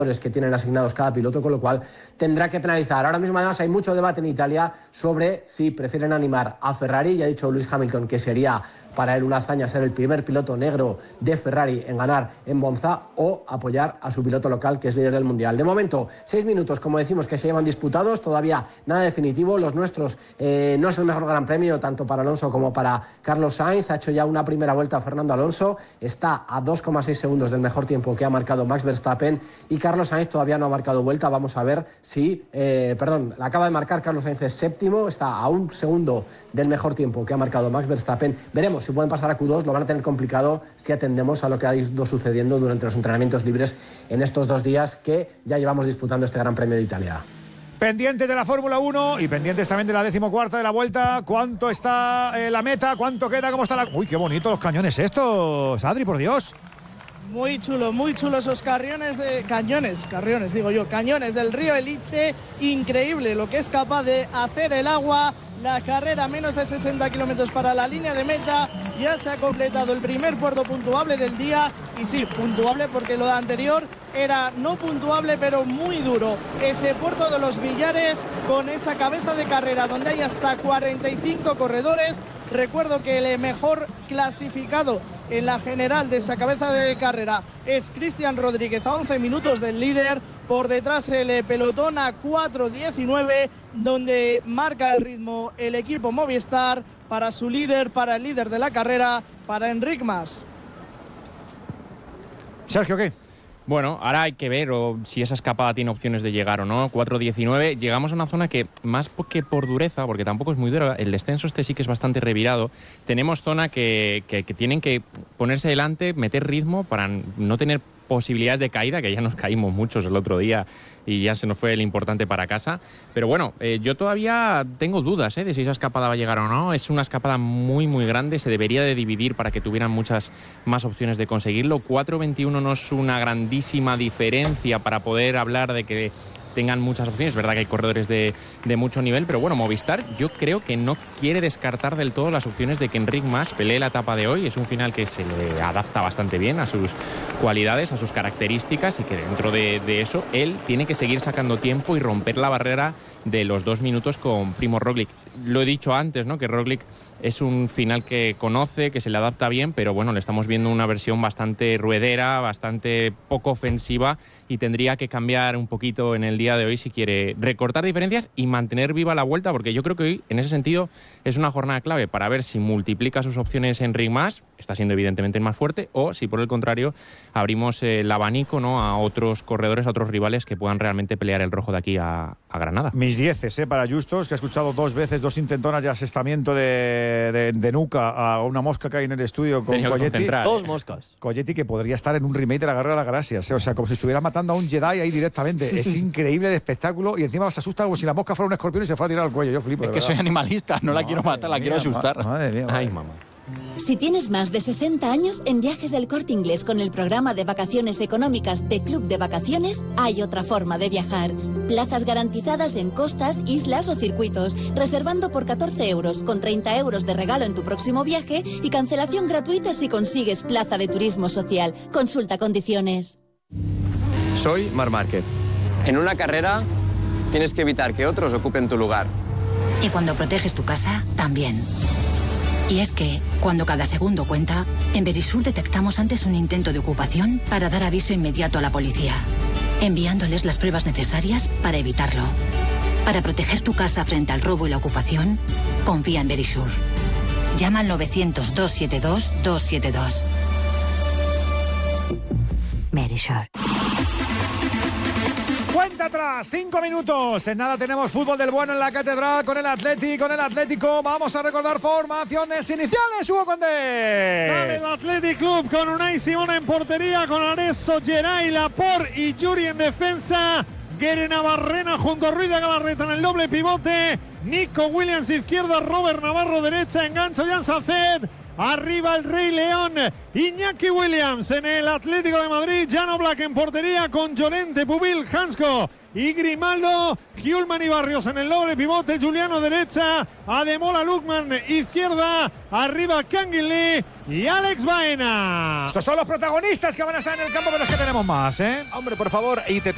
que tienen asignados cada piloto, con lo cual tendrá que penalizar. Ahora mismo además hay mucho debate en Italia sobre si prefieren animar a Ferrari. Ya ha dicho Lewis Hamilton que sería para él una hazaña ser el primer piloto negro de Ferrari en ganar en Monza, o apoyar a su piloto local, que es líder del Mundial. De momento, 6 minutos, como decimos, que se llevan disputados, todavía nada definitivo. Los nuestros no es el mejor gran premio, tanto para Alonso como para Carlos Sainz. Ha hecho ya una primera vuelta Fernando Alonso, está a 2,6 segundos del mejor tiempo que ha marcado Max Verstappen, y Carlos Sainz todavía no ha marcado vuelta. Vamos a ver si... la acaba de marcar Carlos Sainz, es séptimo, está a 1 segundo del mejor tiempo que ha marcado Max Verstappen. Veremos si pueden pasar a Q2, lo van a tener complicado si atendemos a lo que ha ido sucediendo durante los entrenamientos libres en estos 2 días que ya llevamos disputando este Gran Premio de Italia. Pendientes de la Fórmula 1 y pendientes también de la 14ª de la vuelta. ¿Cuánto está la meta? ¿Cuánto queda? ¿Cómo está la...? ¡Uy, qué bonitos los cañones estos, Adri, por Dios! Muy chulo esos cañones del río Elche. Increíble lo que es capaz de hacer el agua. La carrera, menos de 60 kilómetros para la línea de meta. Ya se ha completado el primer puerto puntuable del día. Y sí, puntuable porque lo de anterior era no puntuable, pero muy duro. Ese puerto de los Villares, con esa cabeza de carrera donde hay hasta 45 corredores. Recuerdo que el mejor clasificado en la general de esa cabeza de carrera es Cristian Rodríguez, a 11 minutos del líder. Por detrás el pelotón a 4:19, donde marca el ritmo el equipo Movistar para su líder, para el líder de la carrera, para Enric Mas. Sergio, ¿qué? Bueno, ahora hay que ver si esa escapada tiene opciones de llegar o no. 4:19, llegamos a una zona que, más que por dureza, porque tampoco es muy dura, el descenso sí que es bastante revirado. Tenemos zona que tienen que ponerse delante, meter ritmo para no tener posibilidades de caída, que ya nos caímos muchos el otro día y ya se nos fue el importante para casa. Pero bueno, yo todavía tengo dudas de si esa escapada va a llegar o no. Es una escapada muy muy grande, se debería de dividir para que tuvieran muchas más opciones de conseguirlo. 4:21 no es una grandísima diferencia para poder hablar de que tengan muchas opciones. Es verdad que hay corredores de mucho nivel, pero bueno, Movistar yo creo que no quiere descartar del todo las opciones de que Enric Mas pelee la etapa de hoy. Es un final que se le adapta bastante bien a sus cualidades, a sus características, y que dentro de eso él tiene que seguir sacando tiempo y romper la barrera de los 2 minutos con Primo Roglic. Lo he dicho antes, ¿no?, que Roglic es un final que conoce, que se le adapta bien, pero bueno, le estamos viendo una versión bastante ruedera, bastante poco ofensiva, y tendría que cambiar un poquito en el día de hoy si quiere recortar diferencias y mantener viva la vuelta, porque yo creo que hoy, en ese sentido, es una jornada clave para ver si multiplica sus opciones en Enric Mas, está siendo evidentemente el más fuerte, o si por el contrario abrimos el abanico, ¿no?, a otros corredores, a otros rivales que puedan realmente pelear el rojo de aquí a Granada. Mis 10 para Justos, que ha escuchado 2 veces, 2 intentonas de asestamiento de nuca a una mosca que hay en el estudio con Colletti. 2 moscas. Colletti, que podría estar en un remake de la Guerra de las Galaxias, o sea, como si estuviera matando a un Jedi ahí directamente. Es increíble el espectáculo, y encima se asusta como si la mosca fuera un escorpión y se fuera a tirar al cuello. Yo flipo. Es que soy animalista, no la quiero matar, la quiero asustar. Madre mía. Ay, mamá. Si tienes más de 60 años, en Viajes del Corte Inglés con el programa de vacaciones económicas de Club de Vacaciones, hay otra forma de viajar. Plazas garantizadas en costas, islas o circuitos, reservando por 14 euros, con 30 euros de regalo en tu próximo viaje y cancelación gratuita si consigues plaza de turismo social. Consulta condiciones. Soy Marc Márquez. En una carrera tienes que evitar que otros ocupen tu lugar. Y cuando proteges tu casa, también. Y es que, cuando cada segundo cuenta, en Verisur detectamos antes un intento de ocupación para dar aviso inmediato a la policía, enviándoles las pruebas necesarias para evitarlo. Para proteger tu casa frente al robo y la ocupación, confía en Verisur. Llama al 900-272-272. Verisur. Cuenta atrás, 5 minutos. En nada tenemos fútbol del bueno en la Catedral con el Atlético. Vamos a recordar formaciones iniciales, Hugo Condé. Sale el Athletic Club con Unai Simón en portería, con Areso, Geray, Laporte y Yuri en defensa. Guere Navarrena junto a Ruiz de Galarreta en el doble pivote. Nico Williams izquierda, Robert Navarro derecha, engancho Jan Sacet. Arriba el Rey León, Iñaki Williams en el Atlético de Madrid. Jan Oblak en portería con Llorente, Pubil, Hansko y Grimaldo. Hjulman y Barrios en el doble pivote. Juliano derecha, Ademola Lukman izquierda. Arriba Canguilí y Alex Baena. Estos son los protagonistas que van a estar en el campo, pero es que tenemos más, ¿eh? Hombre, por favor, y te